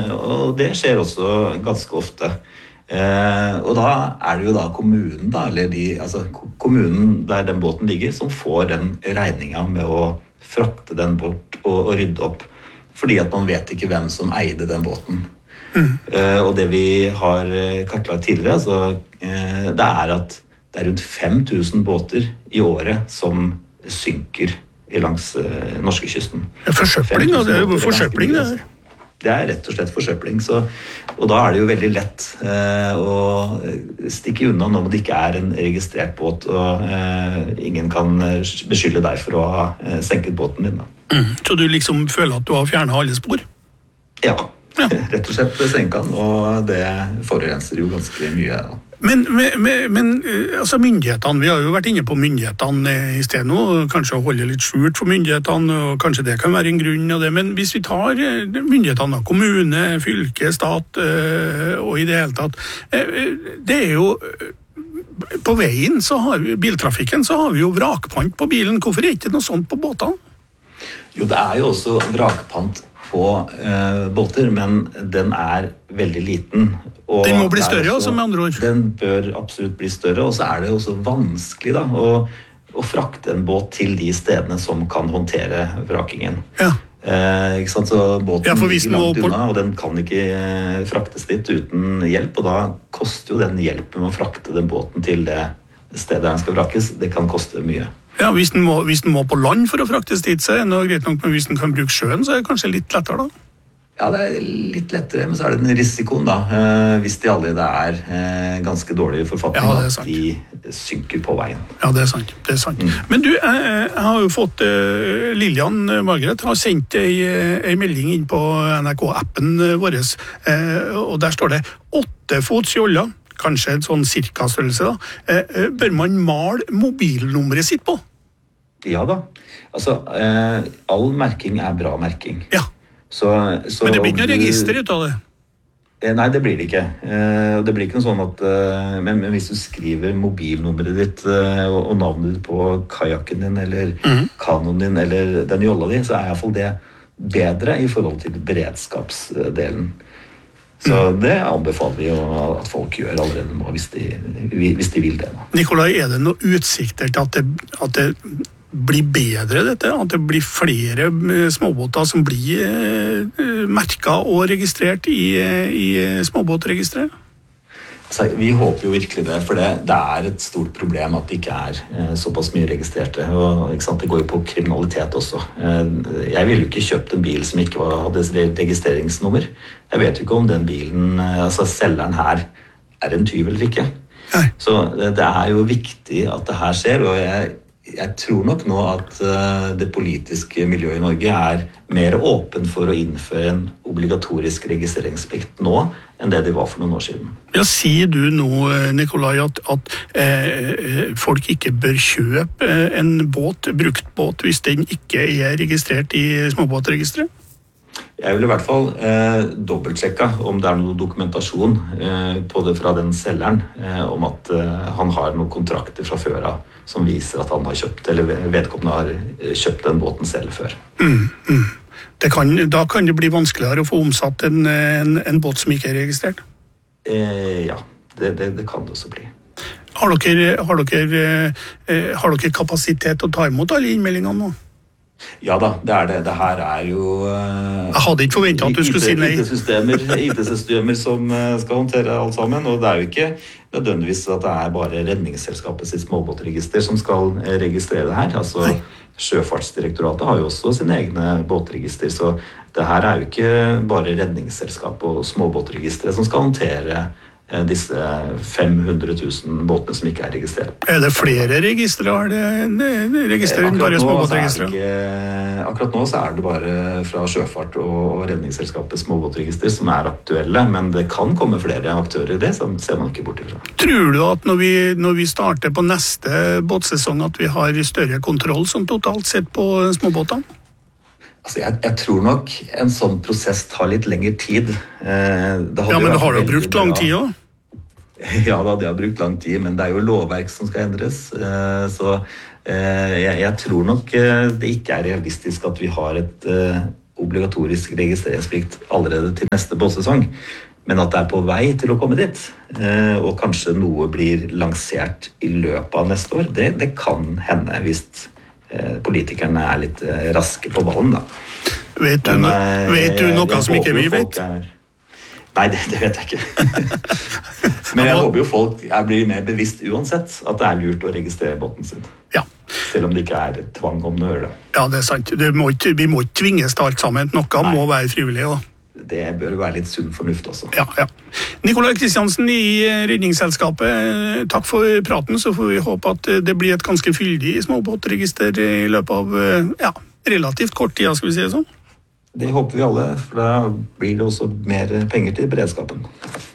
og det skjer også ganske ofte. Og da det jo da kommunen da, eller kommunen der den båten ligger, som får den regningen med å frakte den bort og rydde opp, fordi at man vet ikke hvem som eide den båten. Og det vi har kartlagt tidligere, det at det rundt 5000 båter I året som synker langs norskekysten. Forsøpling, det jo forsøpling det. Det rett og slett forsøpling, og da det jo veldig lett å stikke unna når det ikke en registrert båt, og ingen kan beskylde deg for å ha senket båten din. Så du liksom føler at du har fjernet alle spor? Ja, rett og slett senket den, og det forurenser jo ganske mye. Men altså myndighetene, vi har jo vært inne på myndighetene I sted nå, kanskje å holde litt skjult for myndighetene, og kanskje det kan være en grunn av det, men hvis vi tar myndighetene, kommune, fylke, stat og I det hele tatt, det jo på veien, biltrafikken, så har vi jo vrakpant på bilen. Hvorfor ikke noe sånt på båtene? Jo, det jo også vrakpant på båter, men den veldig liten. Og den må bli større også, med andre ord. Den bør absolutt bli større, og så det også vanskelig da, å frakte en båt til de stedene som kan håndtere vrakingen. Ja. Ikke sant? Så båten ligger langt unna, og den kan ikke fraktes dit uten hjelp, og da koster jo den hjelpen med å frakte den båten til det stedet den skal vrakes, det kan koste mye. Ja, hvis den må på land for å fraktes dit, så det noe greit nok, men hvis den kan bruke sjøen, så det kanskje litt lettere da? Ja, det litt lettere, men så det den risikoen da, hvis de allerede ganske dårlige forfatning, at de synker på veien. Ja, det sant. Men du, jeg har jo fått, Lilian Margaret har sendt en melding inn på NRK-appen vår, og der står det 8 fots joller, kanskje en sånn cirka-størrelse da, bør man male mobilnummeret sitt på? Ja da, altså all merking bra merking. Ja. Men det blir ikke noe register ut av det? Nei, det blir det ikke. Det blir ikke noe sånn at men hvis du skriver mobilnummeret ditt og navnet ditt på kajakken din eller kanoen din eller den jolla di, så I hvert fall det bedre I forhold til beredskapsdelen. Så det anbefaler vi jo at folk gjør allerede nå hvis de vil det. Nikolai, det noen utsikter til at det blir bedre dette? At det blir flere småbåter som blir merket og registrert I småbåtregisteret? Vi håper jo virkelig det, for det et stort problem at det ikke såpass mye registrerte, og ikke sant, det går jo på kriminalitet også. Jeg ville jo ikke kjøpt en bil som ikke hadde registreringsnummer. Jeg vet jo ikke om den bilen, altså selgeren her, en tyv eller ikke. Nei. Så det jo viktig at det her skjer, og jeg tror nok nå at det politiske miljøet I Norge mer åpen for å innføre en obligatorisk registreringsplikt nå enn det var for noen år siden. Ja, sier du nå, Nikolai, at folk ikke bør kjøpe en brukt båt hvis den ikke registrert I småbåtregisteret? Jeg vil I hvert fall dobbeltsjekke om det noe dokumentasjon på det fra den selgeren om at han har noen kontrakter fra før av som viser at han har kjøpt, eller vedkommende har kjøpt den båten selv før. Da kan det bli vanskeligere å få omsatt en båt som ikke registrert? Ja, det kan det også bli. Har dere kapasitet til å ta imot alle innmeldingene nå? Ja da, det det. Det her jo Jeg hadde ikke forventet at du skulle si nei. IT-systemer som skal håndtere alt sammen, og det jo ikke nødvendigvis at det bare redningsselskapet sitt småbåtregister som skal registrere det her. Altså, Sjøfartsdirektoratet har jo også sine egne båtregister, så det her jo ikke bare redningsselskap og småbåtregisteret som skal håndtere disse 500 000 båtene som ikke registrert. Det flere registre? Det registrerer bare småbåtregistre? Akkurat nå så det bare fra Sjøfart og redningsselskapet småbåtregister som aktuelle, men det kan komme flere aktører I det, så ser man ikke bort ifra. Tror du at når vi starter på neste båtsesong at vi har større kontroll som totalt sett på småbåtene? Altså, jeg tror nok en sånn prosess tar litt lengre tid. Men det har jo brukt lang tid også? Ja da, det har brukt lang tid, men det jo lovverk som skal endres. Så jeg tror nok det ikke realistisk at vi har et obligatorisk registreringsplikt allerede til neste båtsesong, men at det på vei til å komme dit, og kanskje noe blir lansert i løpet av neste år, det kan hende hvis politikerne litt raske på ballen da. Vet du noe som ikke vi vet? Nei, det vet jeg ikke. Men jeg håper jo folk blir mer bevisst uansett at det lurt å registrere båten sin. Ja. Selv om det ikke tvang om å gjøre det. Ja, det sant. Vi må ikke tvinges til alt sammen. Noe må være frivillig da. Det bør være litt sunn fornuft også. Ja. Nikolai Kristiansen i Redningsselskapet, takk for praten, så får vi håpe at det blir et ganske fyldig småbåtregister i løpet av relativt kort tid, skal vi si det sånn. Det håper vi alle, for da blir det også mer penger til beredskapen.